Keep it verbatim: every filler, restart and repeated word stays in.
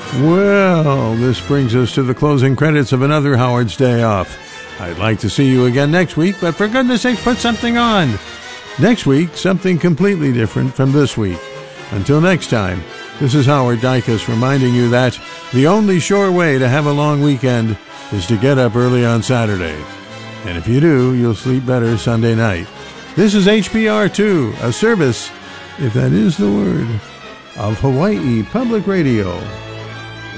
Well, this brings us to the closing credits of another Howard's Day Off. I'd like to see you again next week, but for goodness sakes, put something on. Next week, something completely different from this week. Until next time, this is Howard Dykus reminding you that the only sure way to have a long weekend is to get up early on Saturday. And if you do, you'll sleep better Sunday night. This is H P R two, a service, if that is the word, of Hawaii Public Radio.